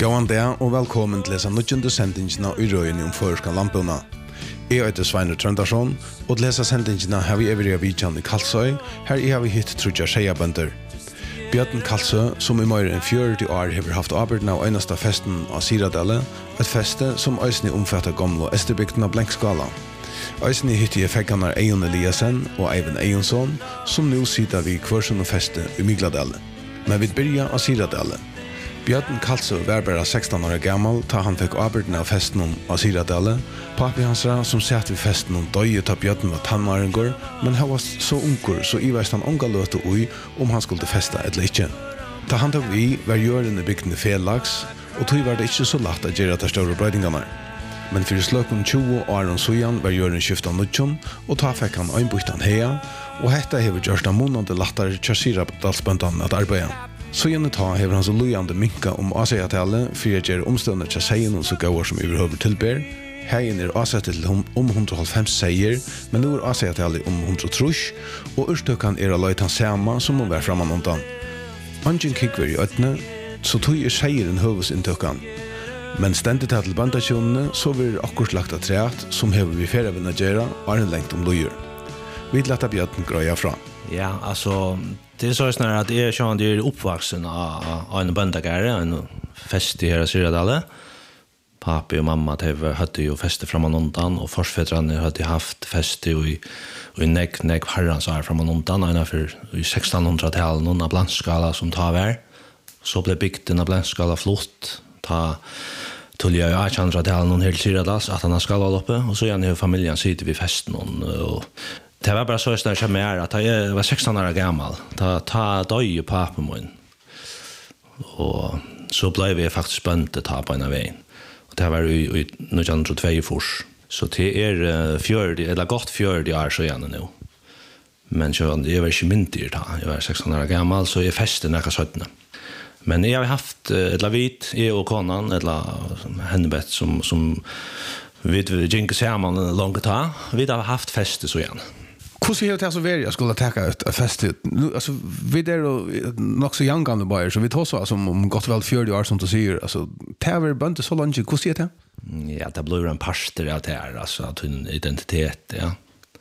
Gåan dag og velkommen til lesa nødgjende sendingene i røyene om førska lampuna. Jeg heter Sveinur Trøndarsson, og til lesa sendingene har vi øvrige vidjan i Kalsøy, her har vi hitt trudja skjeiabønder. Bjørn Kalsø, som i mer enn 40 år har haft arbeid av øyneste festen av Siradelle, et feste som øysene omfattar gamle Esterbygden av Blenkskala. Øysene hittir fekkanar Eion Eliasen og Eivind Eionsson, som nå sitter vi kvarsun og feste i Mygladelle. Men vi byrja av Siradelle. Bjørn Kalsø var bare 16 år gammel da han fikk arbeidene av festen av Siradelle. Papi hans som satt ved festen døye ta Bjørn var tannmarengår, men han var så unger så i veist han unga løte ui om han skulle feste eller ikke. Da han tok vi var gjørende bygdene felags, og tog var det ikke så lagt å gjøre de større brøydingene. Men for sløkken 20 år sujan var gjøren skiftet nødjon, og ta fikk han øynbukten heia, og hette hever gjørst av månede lattere kjørsirabdalsbøndene at arbeide. Så gjerne ta hever han så lojande minka Asia-tale, for å gjøre omstående til seien så gauer som overhøver tilber. Heien avsettet til 150 seier, men nå Asia-tale 130, og urstøkken å løyt han sama som må være framan undan. Angen kikver i øtene, så tog seieren høvesinntökan. Men stendet til bandasjonene så vil akkurat lagt av treat som hever vi færre vinna gjøre, er en lengt lojer. Vi lette Bjørn grøya fra. Ja, alltså det är så snarare att jag är uppvuxen av en böndagare, en fest i hela Syradale. Pappa och mamma hade ju fester framan undan, och forsfädrarna hade haft fester i nek herrans år framan undan, ennaför i 1600-talet, någon av Blenkskala som tar vär. Så blev bygden av Blenkskala flott, ta tulliga i 1800-talet någon helt Syradals, att han har skalat uppe, och så gärna hur familjen sitter vid festen och det var bara så att jag mer att jag var 16 år gammal. Ta döj pappa min. Och så blev vi faktiskt bönte ta på en väg. Och det var i 1922 fors. Så det är 40 eller gott 40 år så igen nu. Men jag var inte myndig då. Jag var 16 år gammal så jag fäste när jag 17. Men jag har haft ett lavit i och konan eller hennebett som vi gick samman långt ta. Vi har haft feste så igen. Hvordan er det så vært jeg skulle takke et fest? Altså, vi jo nok så jangande bare, så vi tar så om godt vel 40 år som du sier. Altså, det var bønte så langt. Hvordan er det? Ja, det blir en parster av det her, altså, at hun identitet, ja.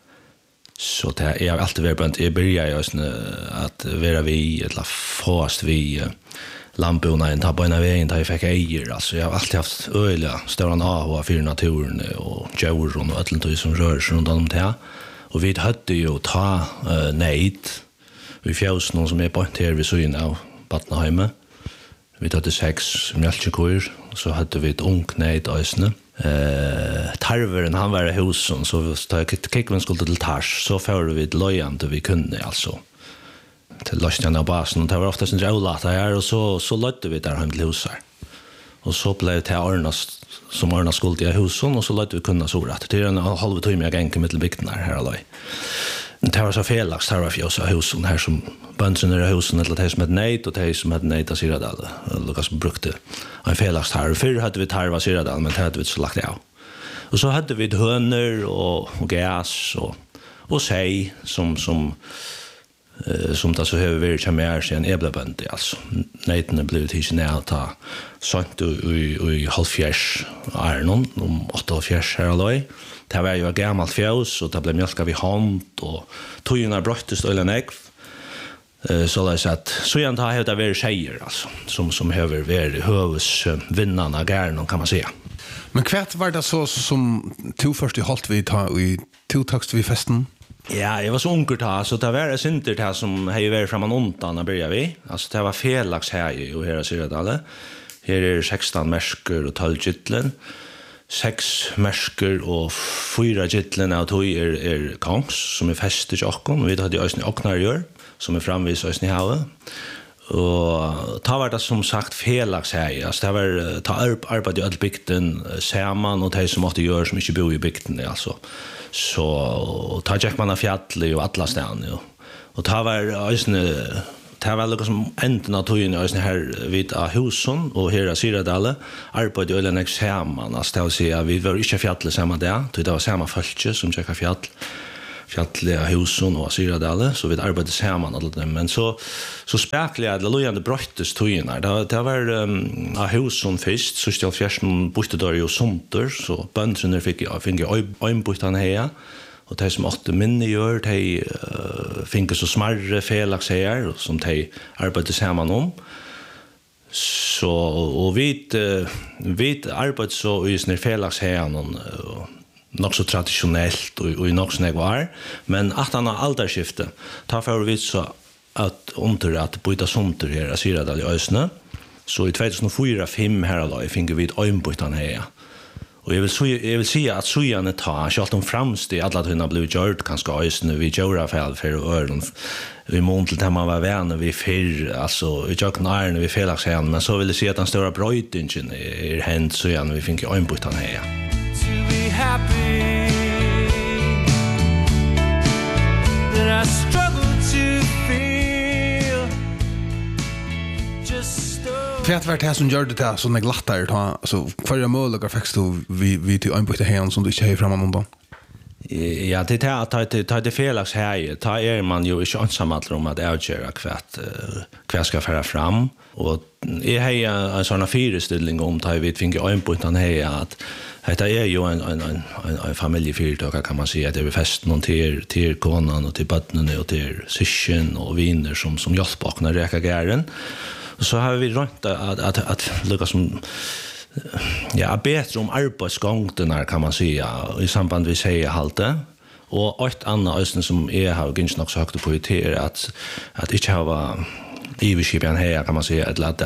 Så det jeg har alltid vært bønte. Jeg begynner jo at være vi, eller fast vi, lampuna ta på en av veien, da jeg fikk eier. Altså, jeg har alltid haft øyelig større av og for naturen, og djauren, og alt som rører seg rundt om det. Og vi hadde jo ta neid i fjøsen som bort her ved søyen av Batnaheimet. Vi hadde 6 mjölkekor, så hadde vi et ung neid øsne. Tarveren, han var i husen, så da kikken skulle til tars, så fører vi et løyende vi kunne, altså. Til løsningen av basen, og det var ofte sin drøvlatt her, og så løyde vi der hjem til huset. Og så ble det til som Arna skulle i husen, og så løyde vi kunna sorat. Det en halv time jeg gikk i middelbygden her aløy. Det var så felaks, det var fjøs av husen her som bønsen i husen, eller de som hadde neid, og de som hadde neid av Siradal, eller som brukte en felaks tarv. Før hadde vi tarv av Siradal, men det hadde vi så lagt av. Og så hadde vi høner og gas og sei, som det så har vært kjem her siden jeg ble bøndig, altså. Neitene ble tidsen ned å ta sånt i halvfjers Arnon, 78 her aløy. Det var jo et gammelt fjøs, og det ble mjølka vid hånd, og togene brøttest øyne negv. Så det er at, så igjen har det vært skeier, altså, som har vært høvesvinnene av gærne, kan man si. Men hvert var det så som to først i holdt vi ta i to takst vi festen? Ja, jeg var så unger ta, så det var synder ta som har vært framan undan å begynne vi. Altså, det var felaks her i her Syradale. Her 16 mersker og 12 gytlen. 6 mersker og 4 gytlen av tog kongs, som festet til okken. Vi hadde også oknargjør, som framvis også i havet. Og ta var det som sagt felaks her. Altså, det var ta arbeid i alle bygden sammen, og de som måtte gjøre som ikke bor i bygden, altså. Så ta gikk man av fjallet og alle stedene. Og ta var liksom enden av togene her vid av husen og her av Syradale arbeid i øyne sammen. Altså det vil si at vi var ikke fjallet sammen der, det var samme følge som gikk av fjall. fjalliga husen och Syradale så vi arbetade samman alla dem men så spekliga det lojande bröttes tojerna det var av husen först så stod fjärsen bostador ju somter så bönderna fick öjnbostan här och de som åtte minne gör de fick så smarre felax här som de arbetade samman om så och vi arbetade så i snir felax här nog så traditionellt och i nog snägg var men att han har alderskifte tar för vi så att under att byta somter här i Syradal i Ösne så i 2004-5 här då fick vi ett öjnbostan här och jag vill säga att sojan tar självt om framst i alla tunna blivit gjort kanske Ösne vi gör fall för öron vi månte till man var vänner vi för alltså vi jag när vi felax här men så vill jag säga att den stora bröjtingen är hänt så igen vi fick öjnbostan här happy that I struggle to feel just Kvärt vart det som gör det där som är glattare ta så förra möjliga faktiskt vi till öjnbostan här som du inte har framan undan. Ja, det är att det felax här tar man ju inte ensam om att avgöra kvart ska föra fram och jag har en sån föreställning om att vi finner öjnbostan här att det är ju en familjeföretag kan man säga det är fest någon till konan och till barnen och till syskon och vänner som hjälper och när räka gären och så har vi rätt att lucka som ja bättre om arbetsgången kan man säga i samband vi säger halte och ett annat östen som är har gynns nog sagt på det att inte ha iverskipen här kan man säga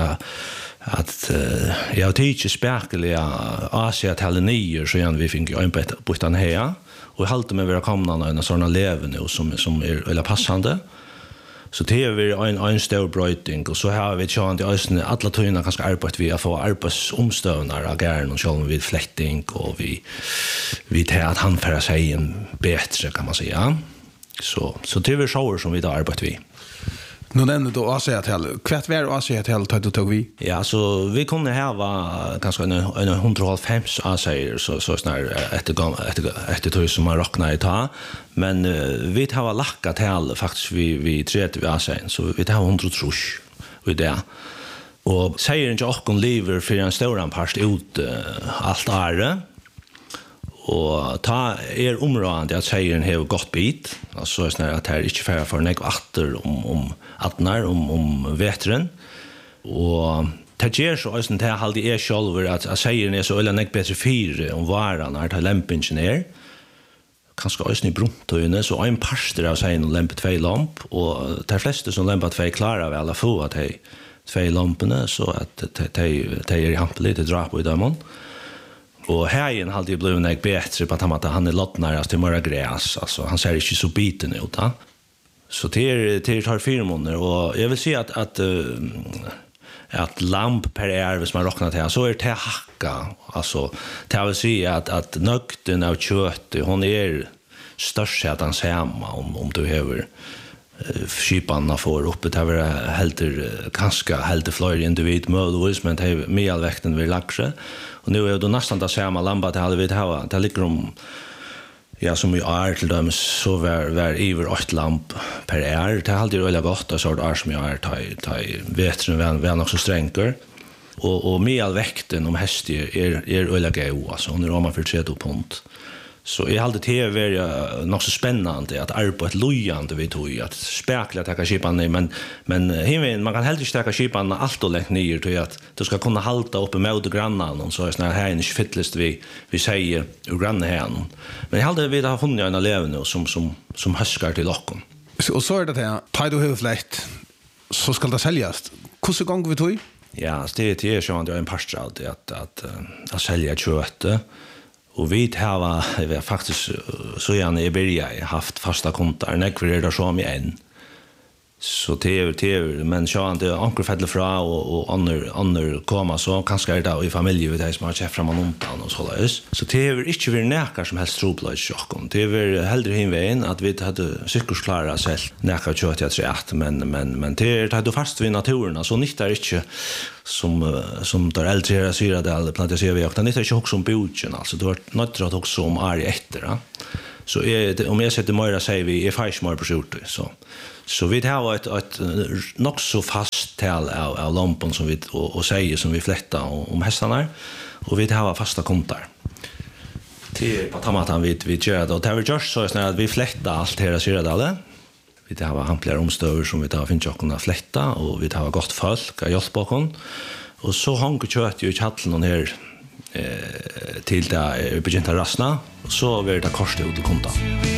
att jag tycker spekliga Asia-talet 9 så igen vi fick ju öjnbostan här och halte med våra kommande en sådana leven nu som är eller passande så det är en stor bröjting och så har vi tjänat i östen alla tyna kanske arbetat vi att få arbetsomstövnar av gärna och själv vid fläkting och vi tar att han för sig en bättre kan man säga så det är så som vi då arbetar vi. Nu nämnde du Asia-tal. Kvart var Asia-tal tog vi? Ja, så vi kunde ha kanske en 150 Asier så snar efter tog som man räknar i ta. Men vi har lackat tal faktiskt vi 30 Asier så vi har 100 trusch vid det. Och säger inte också lever för en stor part ut allt är och ta området att säger en hel gott bit alltså snar att här inte färra för nek åter om om vetren och det ger så att det halde själv att säger är så eller nek bättre fyr om varan när det lämpingen är kanske ösni bruntöjne så en parster av sig en lämp 2 lamp och de flesta som lämpar 2 klarar väl att få att hej 2 lamporna så att det är i hampel lite dra på i dömon. Och här hade ju blivit en bättre på att han är lottnärast till mörra gräs. Alltså, han ser inte så biten ut. Ja? Så det tar 4 månader. Och jag vill säga att lamp per år, som man räknar till, så är det hacka. Alltså, det vill säga att nökten av kött, hon är störst att han samma om du behöver skipanna får uppe det var helt fler individ möjligtvis men det är medelväkten vid laxre och nu är det nästan det samma lampa det hade vi det ligger om ja som vi är till dem så var över 8 lamp per år det hade ju gott så att som jag är ta vetren var nog så stränger och medelväkten om häst är öliga go alltså under om man för 3 punkt. Så jag hade det var nog så spännande att arbeta lojande vid tog att spekla ta skipan men man kan helt inte ta skipan allt och längt ner till att du ska kunna halta uppe med grannan och så är såna här inte fittlist vi säger ur grannen här. Men jag hade vi har funnit en elev nu som höskar till locken. Och så är det här tar du huvudfläkt så ska det säljas. Hur så gång vi tog? Ja, det är så att jag en pastor att sälja kött. Och vi har faktiskt så gärna i början haft fasta kontar. När vi är där så med en. Så TV men så han det ankor fäller fra och andra komma så kanske är det i familj vid det som har chef fram undan och så där. Så det är inte vi näkar som helst troplats chock. Det är hellre hinvägen att vi hade cykelsklara selv näkar kört jag tror att men det hade fast vid naturen så nyttar inte som där äldre syra där planterar vi och det är inte också som boken alltså det var något att också om är efter. Så om jag sätter mer säger vi är faktiskt mer på skjortor så vi har ett nog så fast tal av lampan som vi och säger som vi flätta om hästarna och vi har fasta kontar. Till på tamatan vi gör det och det har vi gjort så att vi flätta allt hela Syradalen. Vi har hampligare omstöver som vi tar finns att kunna flätta och vi har gott folk att hjälpa oss. Och så hänger kött ju i hallen här till det begynte rasna och så blir det korstet ut i kontan.